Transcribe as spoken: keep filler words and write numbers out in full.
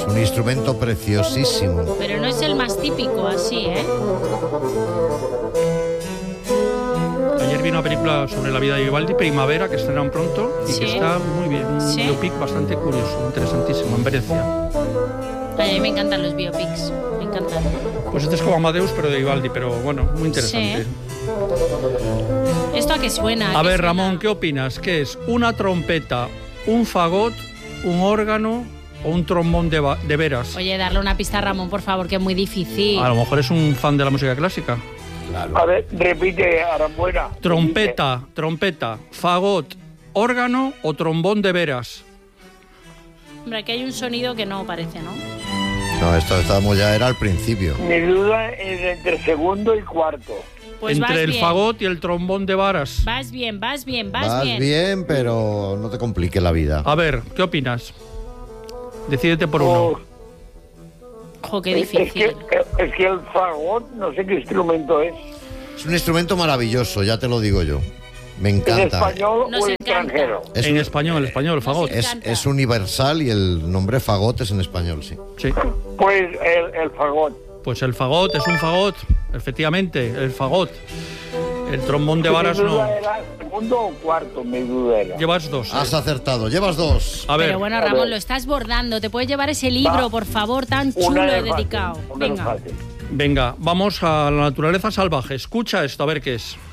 un instrumento preciosísimo. Pero no es el más típico, así, ¿eh? Ayer vi una película sobre la vida de Vivaldi, Primavera, que estrenan pronto y ¿Sí? que está muy bien. Un ¿Sí? biopic bastante curioso, interesantísimo, en Venecia. A mí me encantan los biopics, me encantan. Pues este es como Amadeus, pero de Vivaldi, pero bueno, muy interesante. Sí. ¿Esto a qué suena? A qué ver, suena? Ramón, ¿qué opinas? ¿Qué es? ¿Una trompeta, un fagot, un órgano o un trombón de, de veras? Oye, darle una pista a Ramón, por favor, que es muy difícil. A lo mejor es un fan de la música clásica. Claro. A ver, repite, Arambuena. Trompeta, trompeta, fagot, órgano o trombón de veras. Hombre, aquí hay un sonido que no parece, ¿no? No, esto estábamos ya, era al principio. Mi duda es entre segundo y cuarto. Pues vas Entre el bien. fagot y el trombón de varas. Vas bien, vas bien, vas, Vas bien. bien, pero no te complique la vida. A ver, ¿qué opinas? Decídete por uno. Oh, Ojo, qué es, que, difícil. es que el fagot, no sé qué instrumento es. Es un instrumento maravilloso, ya te lo digo yo. Me ¿En encanta. español Nos o encanta. extranjero? Es, En un- español, español, fagot. es, encanta. es universal y el nombre fagot es en español, sí. Sí. Pues el, el fagot. Pues el fagot es un fagot, efectivamente, el fagot. El trombón de varas Mi no. duda era segundo o cuarto, mi duda era. Llevas dos. Has acertado, llevas dos. A ver, Pero bueno, a Ramón, ver. lo estás bordando. Te puedes llevar ese libro, Va. por favor, tan chulo Una y de fácil, dedicado. una de Venga. fácil. venga, vamos a la naturaleza salvaje. Escucha esto, a ver qué es.